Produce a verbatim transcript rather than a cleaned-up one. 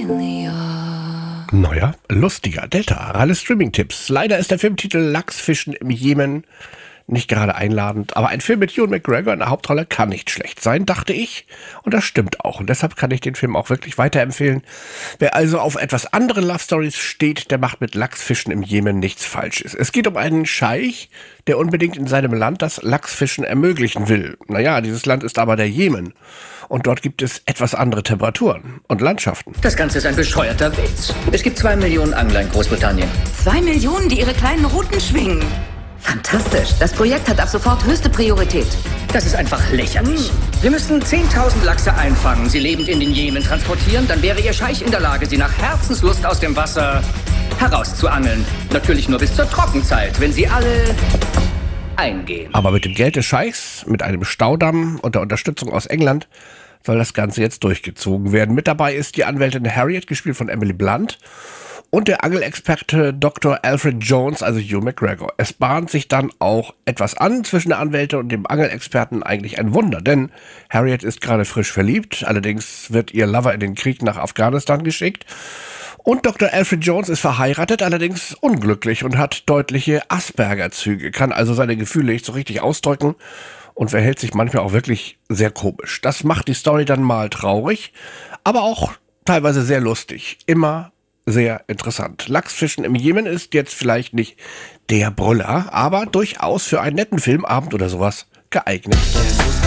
Neuer, lustiger Delta. Alle Streaming-Tipps. Leider ist der Filmtitel Lachsfischen im Jemen nicht gerade einladend, aber ein Film mit Ewan McGregor in der Hauptrolle kann nicht schlecht sein, dachte ich. Und das stimmt auch. Und deshalb kann ich den Film auch wirklich weiterempfehlen. Wer also auf etwas andere Love Stories steht, der macht mit Lachsfischen im Jemen nichts Falsches. Es geht um einen Scheich, der unbedingt in seinem Land das Lachsfischen ermöglichen will. Naja, dieses Land ist aber der Jemen. Und dort gibt es etwas andere Temperaturen und Landschaften. Das Ganze ist ein bescheuerter Witz. Es gibt zwei Millionen Angler in Großbritannien. Zwei Millionen, die ihre kleinen Routen schwingen. Fantastisch. Das Projekt hat ab sofort höchste Priorität. Das ist einfach lächerlich. Wir müssten zehntausend Lachse einfangen, sie lebend in den Jemen transportieren. Dann wäre ihr Scheich in der Lage, sie nach Herzenslust aus dem Wasser herauszuangeln. Natürlich nur bis zur Trockenzeit, wenn sie alle eingehen. Aber mit dem Geld des Scheichs, mit einem Staudamm und der Unterstützung aus England soll das Ganze jetzt durchgezogen werden. Mit dabei ist die Anwältin Harriet, gespielt von Emily Blunt, und der Angelexperte Doktor Alfred Jones, also Ewan McGregor. Es bahnt sich dann auch etwas an zwischen der Anwältin und dem Angelexperten, eigentlich ein Wunder, denn Harriet ist gerade frisch verliebt, allerdings wird ihr Lover in den Krieg nach Afghanistan geschickt. Und Doktor Alfred Jones ist verheiratet, allerdings unglücklich und hat deutliche Asperger-Züge, kann also seine Gefühle nicht so richtig ausdrücken und verhält sich manchmal auch wirklich sehr komisch. Das macht die Story dann mal traurig, aber auch teilweise sehr lustig. Immer sehr interessant. Lachsfischen im Jemen ist jetzt vielleicht nicht der Brüller, aber durchaus für einen netten Filmabend oder sowas geeignet.